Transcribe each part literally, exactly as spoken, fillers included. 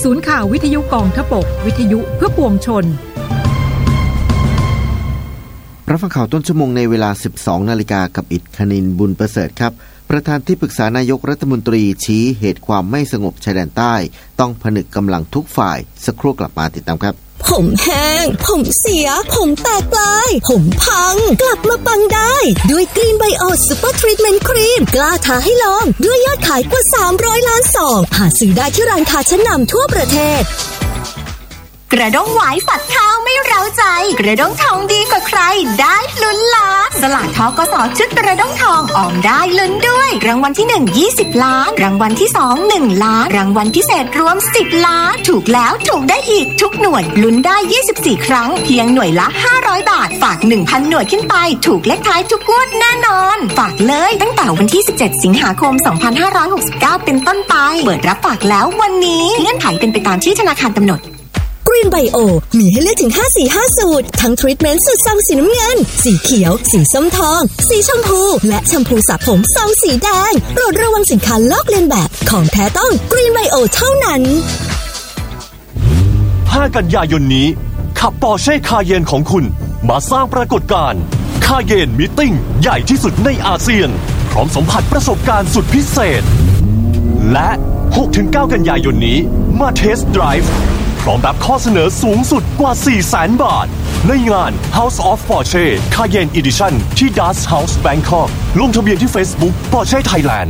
ศูนย์ข่าววิทยุกองทพบกวิทยุเพื่อปวงชนรับฟังข่าวต้นชั่วโมงในเวลา สิบสองนาฬิกา นกับอิฐคณินบุญประเสริฐครับประธานที่ปรึกษานายกรัฐมนตรีชี้เหตุความไม่สงบชายแดนใต้ต้องผนึกกำลังทุกฝ่ายสักครู่กลับมาติดตามครับผมแห้งผมเสียผมแตกปลายผมพังกลับมาปังได้ด้วยกรีนไบโอซูเปอร์ทรีทเมนต์ครีมกล้าท้าให้ลองด้วยยอดขายกว่าสามร้อยล้านซองหาซื้อได้ที่ร้านค้าชั้นนำทั่วประเทศกระด้งหวายฝัดข้าวไม่เร้าใจกระด้งทองดีกว่าใครได้ลุ้นล้านสลากทกส.ชุดกระด้งทองออมได้ลุ้นด้วยรางวัลที่หนึ่ง ยี่สิบล้านรางวัลที่สอง หนึ่งล้านรางวัลพิเศษรวมสิบล้านถูกแล้วถูกได้อีกทุกหน่วยลุ้นได้ยี่สิบสี่ครั้งเพียงหน่วยละห้าร้อยบาทฝาก หนึ่งพัน หน่วยขึ้นไปถูกเลขท้ายทุกงวดแน่นอนฝากเลยตั้งแต่วันที่สิบเจ็ดสิงหาคมสองพันห้าร้อยหกสิบเก้าเป็นต้นไปเปิดรับฝากแล้ววันนี้เงื่อนไขเป็นไปตามที่ธนาคารกำหนด Green Bio มีให้เลือกถึงห้าสีห้าสูตรทั้งทรีทเมนต์สูตรซองสีน้ำเงินสีเขียวสีส้มทองสีชมพูและแชมพูสระผมซองสีแดงโปรดระวังสินค้าลอกเลียนแบบของแท้ต้อง Green Bio เท่านั้นห้ากันยายนนี้ขับ Porsche Cayenne ของคุณมาสร้างปรากฏการณ์ Cayenne Meeting ใหญ่ที่สุดในอาเซียนพร้อมสัมผัสประสบการณ์สุดพิเศษและ หกถึงเก้า กันยายนนี้มา Test Driveพร้อมรับข้อเสนอสูงสุดกว่า สี่แสน บาทในงาน House of Porsche Cayenne Edition ที่ Das House Bangkok ลงทะเบียนที่ Facebook Porsche Thailand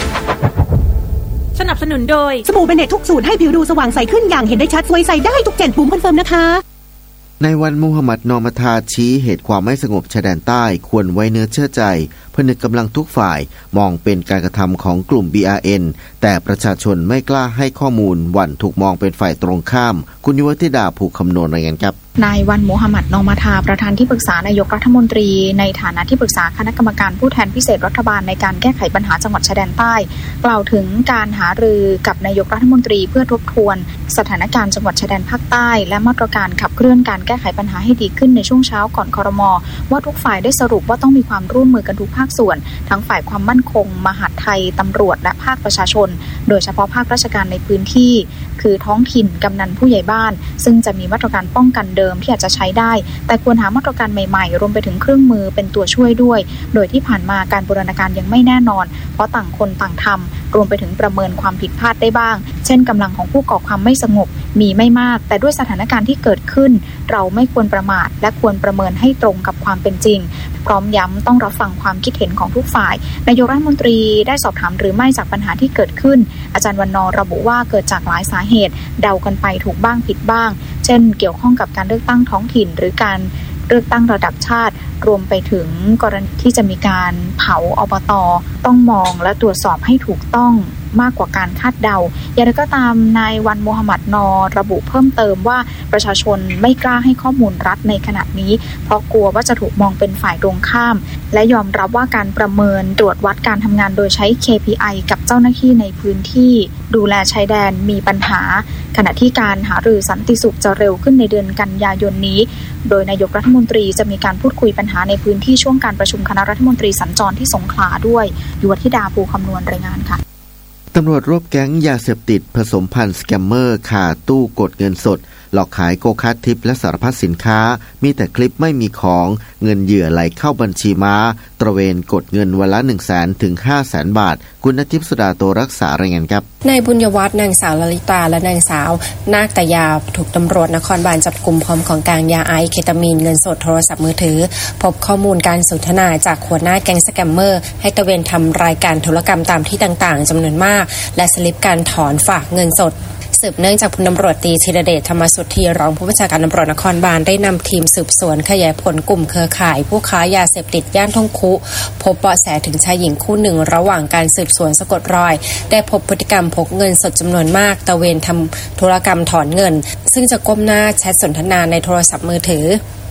สนับสนุนโดยสบู่เบเนตทุกสูตรให้ผิวดูสว่างใสขึ้นอย่างเห็นได้ชัดสวยใสได้ทุกเจนปุ่มคอนเฟิร์มนะคะในวันมูฮัมหมัดนอมทาชี้เหตุความไม่สงบชายแดนใต้ควรไว้เนื้อเชื่อใจผนึกกำลังทุกฝ่ายมองเป็นการกระทำของกลุ่ม บี อาร์ เอ็น แต่ประชาชนไม่กล้าให้ข้อมูลหวั่นถูกมองเป็นฝ่ายตรงข้ามคุณยุวธิดาผูกคำนวณรายงานครับนายวันมูฮัมหมัดนอมทาประธานที่ปรึกษานายกรัฐมนตรีในฐานะที่ปรึกษาคณะกรรมการผู้แทนพิเศษรัฐบาลในการแก้ไขปัญหาจังหวัดชายแดนใต้กล่าวถึงการหารือกับนายกรัฐมนตรีเพื่อทบทวนสถานการณ์จังหวัดชายแดนภาคใต้และมาตรการขับเคลื่อนการแก้ไขปัญหาให้ดีขึ้นในช่วงเช้าก่อนครม.ว่าทุกฝ่ายได้สรุปว่าต้องมีความร่วมมือกันทุกภาคส่วนทั้งฝ่ายความมั่นคงมหาดไทยตำรวจและภาคประชาชนโดยเฉพาะภาคราชการในพื้นที่คือท้องถิ่นกำนันผู้ใหญ่บ้านซึ่งจะมีมาตรการป้องกันเดิมที่อาจจะใช้ได้แต่ควรหามาตรการใหม่ๆรวมไปถึงเครื่องมือเป็นตัวช่วยด้วยโดยที่ผ่านมาการบูรณาการยังไม่แน่นอนเพราะต่างคนต่างทำรวมไปถึงประเมินความผิดพลาดได้บ้างเช่นกำลังของผู้ก่อความไม่สงบมีไม่มากแต่ด้วยสถานการณ์ที่เกิดขึ้นเราไม่ควรประมาทและควรประเมินให้ตรงกับความเป็นจริงพร้อมย้ำต้องรับฟังความคิดเห็นของทุกฝ่ายนายกรัฐมนตรีได้สอบถามหรือไม่จากปัญหาที่เกิดขึ้นอาจารย์วรรณระบุว่าเกิดจากหลายสาเหตุเดากันไปถูกบ้างผิดบ้างเช่นเกี่ยวข้องกับการเลือกตั้งท้องถิ่นหรือการเลือกตั้งระดับชาติรวมไปถึงกรณีที่จะมีการเผาอบต.ต้องมองและตรวจสอบให้ถูกต้องมากกว่าการคาดเดาอย่างไรก็ตามนายวันมูฮัมหมัดนอระบุเพิ่มเติมว่าประชาชนไม่กล้าให้ข้อมูลรัฐในขณะนี้เพราะกลัวว่าจะถูกมองเป็นฝ่ายตรงข้ามและยอมรับว่าการประเมินตรวจวัดการทำงานโดยใช้ เค พี ไอ กับเจ้าหน้าที่ในพื้นที่ดูแลชายแดนมีปัญหาขณะที่การหารือสันติสุขจะเร็วขึ้นในเดือนกันยายนนี้โดยนายกรัฐมนตรีจะมีการพูดคุยปัญหาในพื้นที่ช่วงการประชุมคณะรัฐมนตรีสัญจรที่สงขลาด้วยยุวธิดาภูคำนวณรายงานค่ะตำรวจรวบแก๊งยาเสพติดผสมพันธุ์สแกมเมอร์คาตู้กดเงินสดหลอกขายโกคาร์ททิปและสารพัดสินค้ามีแต่คลิปไม่มีของเงินเหยื่อไหลเข้าบัญชีม้าตระเวนกดเงินวันละ หนึ่งแสน ถึง ห้าแสน บาทคุณณทิพย์สุดาโตรักษารายงานครับนายบุญยวัฒน์นางสาวลลิตาและนางสาวนาคตยาถูกตำรวจนครบาลจับกุมพร้อมของกลางยาไอซ์เคตามีนเงินสดโทรศัพท์มือถือพบข้อมูลการสนทนาจากหัวหน้าแก๊งสแกมเมอร์ให้ตระเวนทำรายการธุรกรรมตามที่ต่างๆจำนวนมากและสลิปการถอนฝากเงินสดสืบเนื่องจากพลตำรวจตรีธีรเดชธรรมสุทธีรองผู้บัญชาการตำรวจนครบาลได้นำทีมสืบสวนขยายผลกลุ่มเครือข่ายผู้ค้ายาเสพติดย่านท่องคุพบเบาะแสถึงชายหญิงคู่หนึ่งระหว่างการสืบสวนสะกดรอยได้พบพฤติกรรมพกเงินสดจำนวนมากตระเวนทำธุรกรรมถอนเงินซึ่งจะก้มหน้าแชทสนทนาในโทรศัพท์มือถือ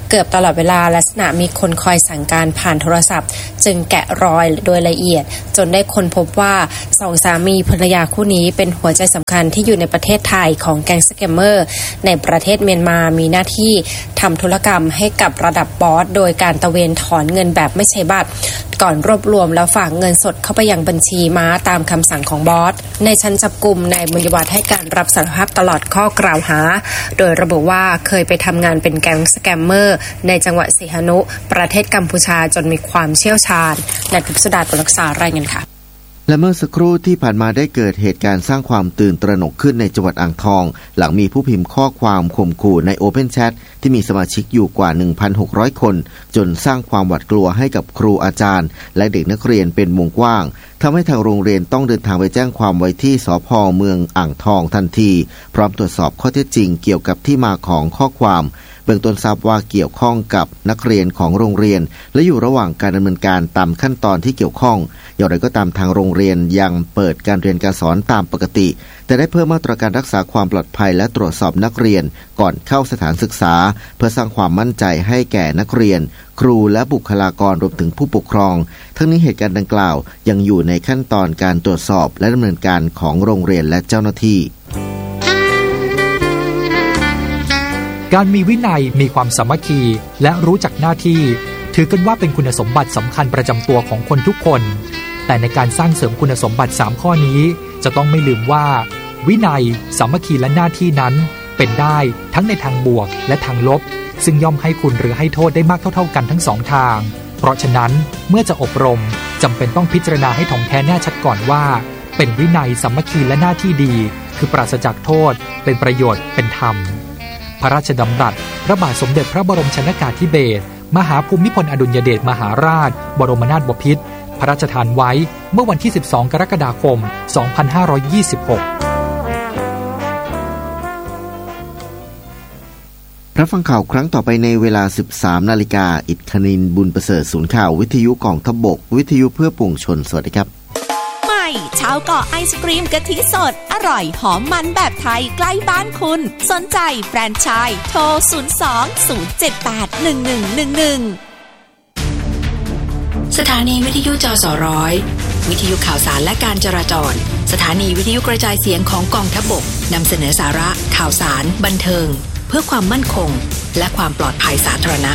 เกือบตลอดเวลาลักษณะมีคนคอยสั่งการผ่านโทรศัพท์จึงแกะรอยโดยละเอียดจนได้ค้นพบว่าสองสามีภรรยาคู่นี้เป็นหัวใจสำคัญที่อยู่ในประเทศไทยของแก๊งสแกมเมอร์ในประเทศเมียนมามีหน้าที่ทำธุรกรรมให้กับระดับบอสโดยการตะเวนถอนเงินแบบไม่ใช่บัตรก่อนรวบรวมแล้วฝากเงินสดเข้าไปยังบัญชีม้าตามคำสั่งของบอสในชั้นจับกุมนายบุญยวัฒน์ให้การรับสารภาพตลอดข้อกล่าวหาโดยระบุว่าเคยไปทำงานเป็นแก๊งสแกมเมอร์ในจังหวัดสีหนุประเทศกัมพูชาจนมีความเชี่ยวชาญและทิพย์สุดาตุลักษารายงานค่ะและเมื่อสักครู่ที่ผ่านมาได้เกิดเหตุการณ์สร้างความตื่นตระหนกขึ้นในจังหวัดอ่างทองหลังมีผู้พิมพ์ข้อความข่มขู่ใน Open Chat ที่มีสมาชิกอยู่กว่า หนึ่งพันหกร้อย คนจนสร้างความหวาดกลัวให้กับครูอาจารย์และเด็กนักเรียนเป็นวงกว้างทำให้ทางโรงเรียนต้องเดินทางไปแจ้งความไว้ที่สภ.เมืองอ่างทองทันทีพร้อมตรวจสอบข้อเท็จจริงเกี่ยวกับที่มาของข้อความเบื้องต้นทราบว่าเกี่ยวข้องกับนักเรียนของโรงเรียนและอยู่ระหว่างการดำเนินการตามขั้นตอนที่เกี่ยวข้องอย่างไรก็ตามทางโรงเรียนยังเปิดการเรียนการสอนตามปกติแต่ได้เพิ่มมาตรการรักษาความปลอดภัยและตรวจสอบนักเรียนก่อนเข้าสถานศึกษาเพื่อสร้างความมั่นใจให้แก่นักเรียนครูและบุคลากรรวมถึงผู้ปกครองทั้งนี้เหตุการณ์ดังกล่าวยังอยู่ในขั้นตอนการตรวจสอบและดำเนินการของโรงเรียนและเจ้าหน้าที่การมีวินัยมีความสามัคคีและรู้จักหน้าที่ถือกันว่าเป็นคุณสมบัติสำคัญประจำตัวของคนทุกคนแต่ในการสร้างเสริมคุณสมบัติสามข้อนี้จะต้องไม่ลืมว่าวินัยสามัคคีและหน้าที่นั้นเป็นได้ทั้งในทางบวกและทางลบซึ่งย่อมให้คุณหรือให้โทษได้มากเท่าๆกันทั้งสองทางเพราะฉะนั้นเมื่อจะอบรมจำเป็นต้องพิจารณาให้ถ่องแท้แน่ชัดก่อนว่าเป็นวินัยสามัคคีและหน้าที่ดีคือปราศจากโทษเป็นประโยชน์เป็นธรรมพระราชดำรัสพระบาทสมเด็จพระบรมชนกาธิเบศรมหาภูมิพลอดุลยเดชมหาราชบรมนาถบพิตรพระราชทานไว้เมื่อวันที่สิบสองกรกฎาคมสองพันห้าร้อยยี่สิบหกรับฟังข่าวครั้งต่อไปในเวลา สิบสามนาฬิกา อิทคณินบุญประเสริฐศูนย์ข่าววิทยุกองทัพบกวิทยุเพื่อปวงชนสวัสดีครับใหม่ชาวเกาะไอศกรีมกะทิสดอร่อยหอมมันแบบไทยใกล้บ้านคุณสนใจแฟรนไชส์โทรศูนย์ สอง ศูนย์ เจ็ด แปด หนึ่ง หนึ่ง หนึ่ง หนึ่งสถานีวิทยุจสร้อยวิทยุข่าวสารและการจราจรสถานีวิทยุกระจายเสียงของกองทัพบกนำเสนอสาระข่าวสารบันเทิงเพื่อความมั่นคงและความปลอดภัยสาธารณะ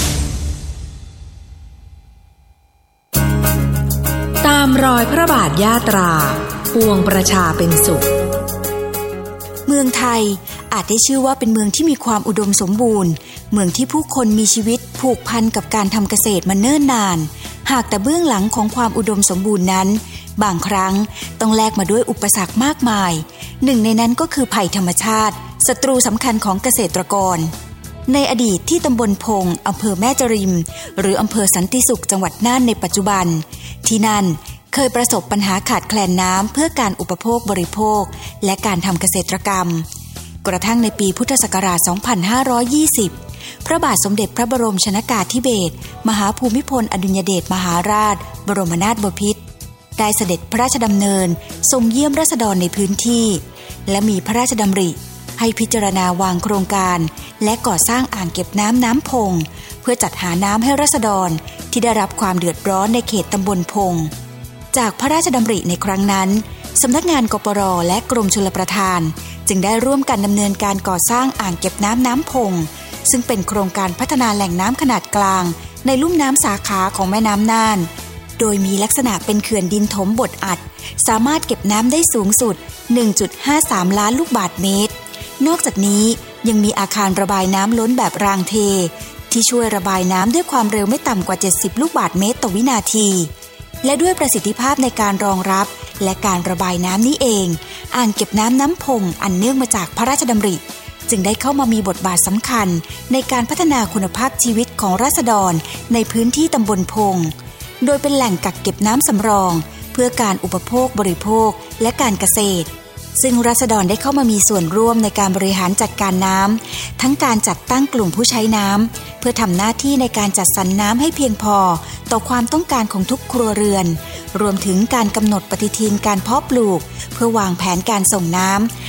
ตามรอยพระบาทยาตราปวงประชาเป็นสุขเมืองไทยอาจได้ชื่อว่าเป็นเมืองที่มีความอุดมสมบูรณ์เมืองที่ผู้คนมีชีวิตผูกพันกับการทำเกษตรมาเนิ่นนานหากแต่เบื้องหลังของความอุดมสมบูรณ์นั้นบางครั้งต้องแลกมาด้วยอุปสรรคมากมายหนึ่งในนั้นก็คือภัยธรรมชาติศัตรูสำคัญของเกษตรกรในอดีตที่ตำบลพงอำเภอแม่จริมหรืออำเภอสันติสุขจังหวัดน่านในปัจจุบันที่นั่นเคยประสบปัญหาขาดแคลนน้ำเพื่อการอุปโภคบริโภคและการทำเกษตรกรรมกระทั่งในปีพุทธศักราช สองพันห้าร้อยยี่สิบ พระบาทสมเด็จพระบรมชนกาธิเบศรมหาภูมิพลอดุลยเดชมหาราชบรมนาถบพิตรได้เสด็จพระราชดำเนินทรงเยี่ยมราษฎรในพื้นที่และมีพระราชดำริให้พิจารณาวางโครงการและก่อสร้างอ่างเก็บน้ำน้ำพงเพื่อจัดหาน้ำให้ราษฎรที่ได้รับความเดือดร้อนในเขตตำบลพงจากพระราชดำริในครั้งนั้นสำนักงานกปร.และกรมชลประทานจึงได้ร่วมกันดำเนินการก่อสร้างอ่างเก็บน้ำน้ำพงซึ่งเป็นโครงการพัฒนาแหล่งน้ำขนาดกลางในลุ่มน้ำสาขาของแม่น้ำน่านโดยมีลักษณะเป็นเขื่อนดินถมบดอัดสามารถเก็บน้ำได้สูงสุด หนึ่งจุดห้าสาม ล้านลูกบาศก์เมตรนอกจากนี้ยังมีอาคารระบายน้ำล้นแบบรางเทที่ช่วยระบายน้ำด้วยความเร็วไม่ต่ำกว่าเจ็ดสิบลูกบาศก์เมตรต่อวินาทีและด้วยประสิทธิภาพในการรองรับและการระบายน้ำนี้เองอ่างเก็บน้ำน้ำพงอันเนื่องมาจากพระราชดำริจึงได้เข้ามามีบทบาทสำคัญในการพัฒนาคุณภาพชีวิตของราษฎรในพื้นที่ตำบลพงโดยเป็นแหล่งกักเก็บน้ำสำรองเพื่อการอุปโภคบริโภคและการเกษตรซึ่งราษฎรได้เข้ามามีส่วนร่วมในการบริหารจัดการน้ำทั้งการจัดตั้งกลุ่มผู้ใช้น้ำเพื่อทำหน้าที่ในการจัดสรรน้ำให้เพียงพอต่อความต้องการของทุกครัวเรือนรวมถึงการกำหนดปฏิทินการเพาะปลูกเพื่อวางแผนการส่งน้ำ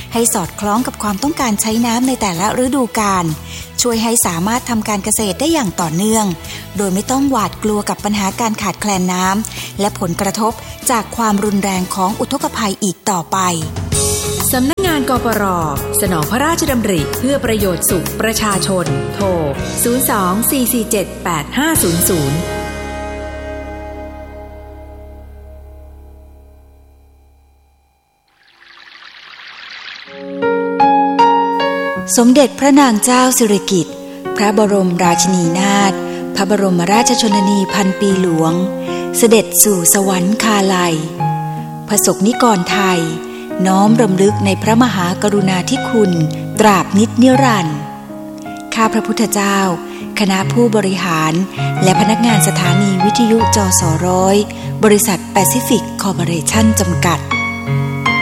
ให้สอดคล้องกับความต้องการใช้น้ำในแต่ละฤดูกาลช่วยให้สามารถทำการเกษตรได้อย่างต่อเนื่องโดยไม่ต้องหวาดกลัวกับปัญหาการขาดแคลนน้ำและผลกระทบจากความรุนแรงของอุทกภัยอีกต่อไปสำนักงานกปร.สนองพระราชดำริเพื่อประโยชน์สุขประชาชนโทรศูนย์ สอง สี่ สี่ เจ็ด แปด ห้า ศูนย์ ศูนย์สมเด็จพระนางเจ้าสิริกิติ์พระบรมราชินีนาถพระบรมราชชนนีพันปีหลวงเสด็จสู่สวรรคาลัยพระสงฆ์นิกรไทยน้อมรำลึกในพระมหากรุณาธิคุณตราบนิจนิรันดร์ข้าพระพุทธเจ้าคณะผู้บริหารและพนักงานสถานีวิทยุจสร้อยบริษัทแปซิฟิกคอร์ปอเรชั่นจำกัด